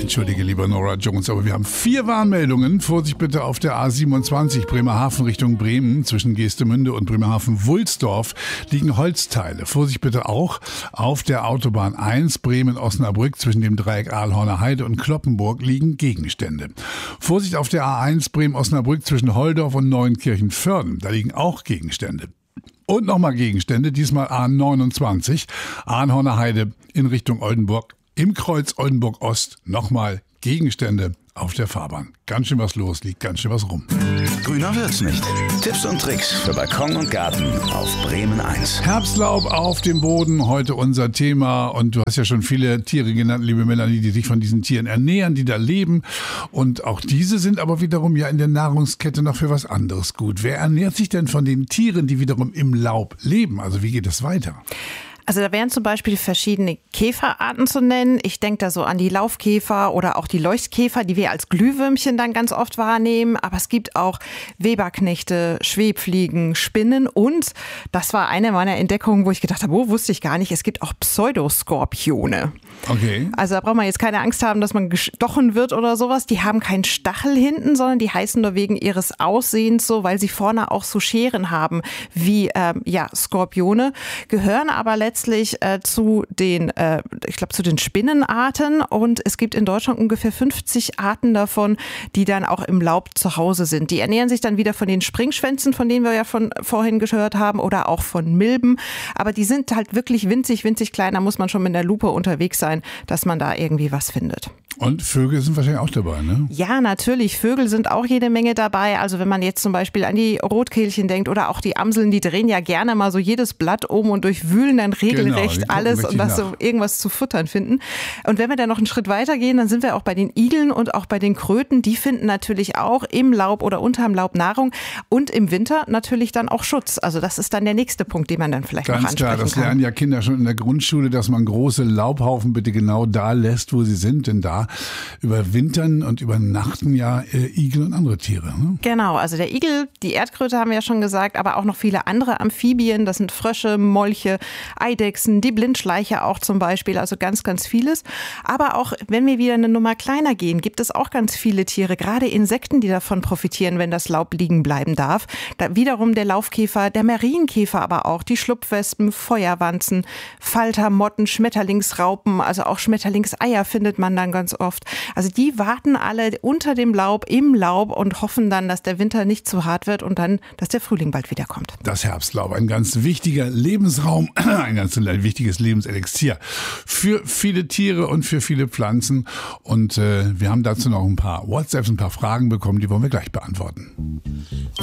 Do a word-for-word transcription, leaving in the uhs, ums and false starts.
Entschuldige, lieber Nora Jones, aber wir haben vier Warnmeldungen. Vorsicht bitte auf der A siebenundzwanzig Bremerhaven Richtung Bremen. Zwischen Geestemünde und Bremerhaven-Wulsdorf liegen Holzteile. Vorsicht bitte auch auf der Autobahn eins Bremen-Osnabrück. Zwischen dem Dreieck Ahlhorner Heide und Kloppenburg liegen Gegenstände. Vorsicht auf der A eins Bremen-Osnabrück zwischen Holdorf und Neuenkirchen-Vörden. Da liegen auch Gegenstände. Und nochmal Gegenstände, diesmal A neunundzwanzig, Ahlhorner Heide in Richtung Oldenburg. Im Kreuz Oldenburg-Ost nochmal Gegenstände auf der Fahrbahn. Ganz schön was los, liegt ganz schön was rum. Grüner wird's nicht. Tipps und Tricks für Balkon und Garten auf Bremen eins. Herbstlaub auf dem Boden, heute unser Thema. Und du hast ja schon viele Tiere genannt, liebe Melanie, die sich von diesen Tieren ernähren, die da leben. Und auch diese sind aber wiederum ja in der Nahrungskette noch für was anderes gut. Wer ernährt sich denn von den Tieren, die wiederum im Laub leben? Also wie geht es weiter? Also da wären zum Beispiel verschiedene Käferarten zu nennen. Ich denke da so an die Laufkäfer oder auch die Leuchtkäfer, die wir als Glühwürmchen dann ganz oft wahrnehmen. Aber es gibt auch Weberknechte, Schwebfliegen, Spinnen und, das war eine meiner Entdeckungen, wo ich gedacht habe, oh, wusste ich gar nicht, es gibt auch Pseudoskorpione. Okay. Also da braucht man jetzt keine Angst haben, dass man gestochen wird oder sowas. Die haben keinen Stachel hinten, sondern die heißen nur wegen ihres Aussehens so, weil sie vorne auch so Scheren haben wie ähm, ja, Skorpione, gehören aber letztendlich letztlich äh, zu den, äh, ich glaube, zu den Spinnenarten und es gibt in Deutschland ungefähr fünfzig Arten davon, die dann auch im Laub zu Hause sind. Die ernähren sich dann wieder von den Springschwänzen, von denen wir ja von vorhin gehört haben oder auch von Milben, aber die sind halt wirklich winzig, winzig klein, da muss man schon mit der Lupe unterwegs sein, dass man da irgendwie was findet. Und Vögel sind wahrscheinlich auch dabei, ne? Ja, natürlich. Vögel sind auch jede Menge dabei. Also wenn man jetzt zum Beispiel an die Rotkehlchen denkt oder auch die Amseln, die drehen ja gerne mal so jedes Blatt um und durchwühlen dann regelrecht genau, alles und dass so irgendwas zu futtern finden. Und wenn wir dann noch einen Schritt weiter gehen, dann sind wir auch bei den Igeln und auch bei den Kröten. Die finden natürlich auch im Laub oder unterm Laub Nahrung und im Winter natürlich dann auch Schutz. Also das ist dann der nächste Punkt, den man dann vielleicht Ganz noch ansprechen klar, das kann. lernen ja Kinder schon in der Grundschule, dass man große Laubhaufen bitte genau da lässt, wo sie sind, denn da überwintern und übernachten ja äh, Igel und andere Tiere. Ne? Genau, also der Igel, die Erdkröte haben wir ja schon gesagt, aber auch noch viele andere Amphibien, das sind Frösche, Molche, Eidechsen, die Blindschleicher auch zum Beispiel, also ganz, ganz vieles. Aber auch, wenn wir wieder eine Nummer kleiner gehen, gibt es auch ganz viele Tiere, gerade Insekten, die davon profitieren, wenn das Laub liegen bleiben darf. Da wiederum der Laufkäfer, der Marienkäfer aber auch, die Schlupfwespen, Feuerwanzen, Falter, Motten, Schmetterlingsraupen, also auch Schmetterlingseier findet man dann ganz oft. Also die warten alle unter dem Laub, im Laub und hoffen dann, dass der Winter nicht zu hart wird und dann, dass der Frühling bald wiederkommt. Das Herbstlaub, ein ganz wichtiger Lebensraum, ein ganz wichtiges Lebenselixier für viele Tiere und für viele Pflanzen. Und äh, wir haben dazu noch ein paar WhatsApps, ein paar Fragen bekommen, die wollen wir gleich beantworten.